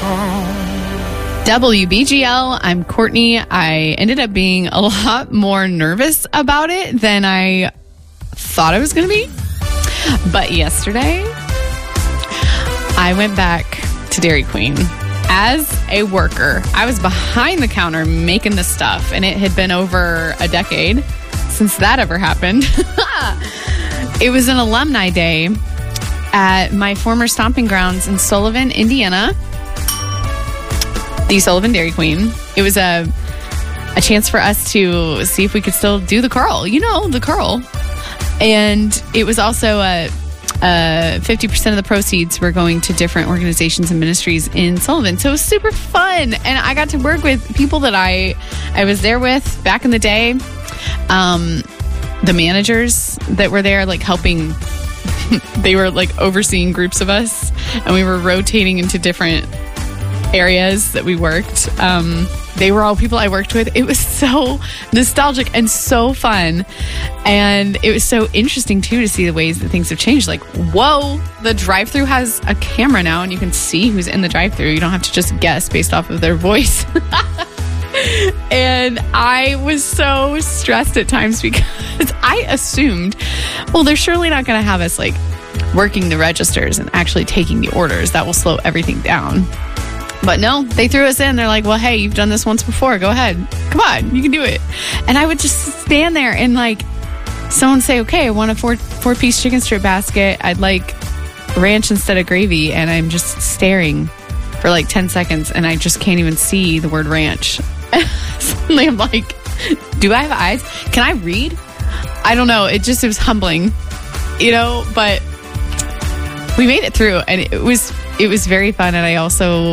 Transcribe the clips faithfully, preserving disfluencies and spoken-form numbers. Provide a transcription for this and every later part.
W B G L, I'm Courtney. I ended up being a lot more nervous about it than I thought I was going to be. But yesterday, I went back to Dairy Queen as a worker. I was behind the counter making the stuff, and it had been over a decade since that ever happened. It was an alumni day at my former stomping grounds in Sullivan, Indiana. The Sullivan Dairy Queen. It was a a chance for us to see if we could still do the curl. You know, the curl. And it was also a, a fifty percent of the proceeds were going to different organizations and ministries in Sullivan. So it was super fun. And I got to work with people that I, I was there with back in the day. Um, the managers that were there, like helping, they were like overseeing groups of us. And we were rotating into different areas that we worked. Um, they were all people I worked with. It was so nostalgic and so fun. And it was so interesting, too, to see the ways that things have changed. Like, whoa, the drive-thru has a camera now, and you can see who's in the drive-thru. You don't have to just guess based off of their voice. And I was so stressed at times because I assumed, well, they're surely not going to have us, like, working the registers and actually taking the orders. That will slow everything down. But no, they threw us in. They're like, well, hey, you've done this once before. Go ahead. Come on, you can do it. And I would just stand there and like someone say, okay, I want a four, four-piece chicken strip basket. I'd like ranch instead of gravy. And I'm just staring for like ten seconds and I just can't even see the word ranch. Suddenly I'm like, do I have eyes? Can I read? I don't know. It just, it was humbling, you know, but we made it through and it was, it was very fun. And I also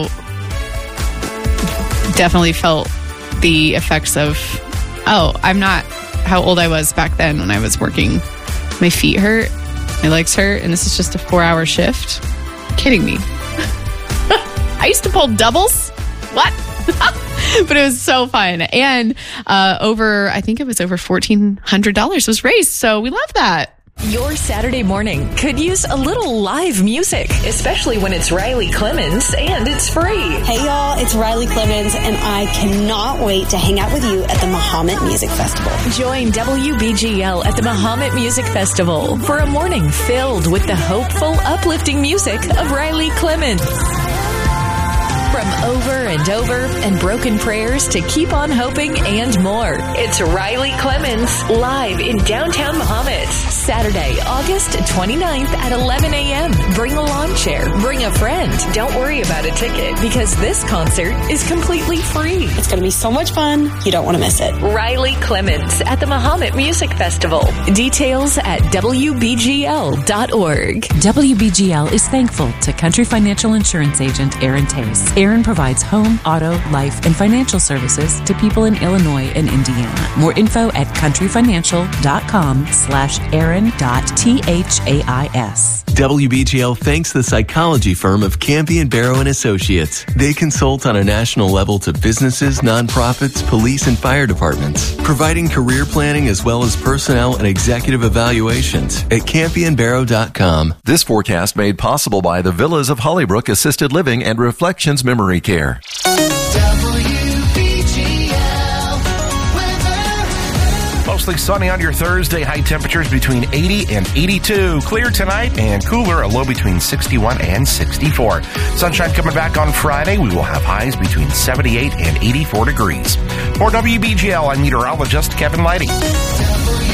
definitely felt the effects of, oh, I'm not how old I was back then when I was working. My feet hurt, my legs hurt, and this is just a four-hour shift. You're kidding me. I used to pull doubles. What? But it was so fun. And uh, over, I think it was over fourteen hundred dollars was raised, so we love that. Your Saturday morning could use a little live music, especially when it's Riley Clemens and it's free. Hey y'all, it's Riley Clemens and I cannot wait to hang out with you at the Mahomet Music Festival. Join W B G L at the Mahomet Music Festival for a morning filled with the hopeful, uplifting music of Riley Clemens. From over and over and broken prayers to keep on hoping and more. It's Riley Clemens live in downtown Mahomet. Saturday, August twenty-ninth at eleven a.m. Bring a lawn chair. Bring a friend. Don't worry about a ticket because this concert is completely free. It's going to be so much fun. You don't want to miss it. Riley Clemens at the Mahomet Music Festival. Details at W B G L dot org. W B G L is thankful to Country Financial Insurance Agent Aaron Tace. Aaron provides home, auto, life, and financial services to people in Illinois and Indiana. More info at countryfinancial.com slash Aaron dot T H A I S. W B G L thanks the psychology firm of Campion Barrow and Associates. They consult on a national level to businesses, nonprofits, police, and fire departments, providing career planning as well as personnel and executive evaluations at campion barrow dot com. This forecast made possible by the Villas of Hollybrook Assisted Living and Reflections Memory Care. Mostly sunny on your Thursday. High temperatures between eighty and eighty-two. Clear tonight and cooler, a low between sixty-one and sixty-four. Sunshine coming back on Friday. We will have highs between seventy-eight and eighty-four degrees. For W B G L, I'm meteorologist Kevin Lighty.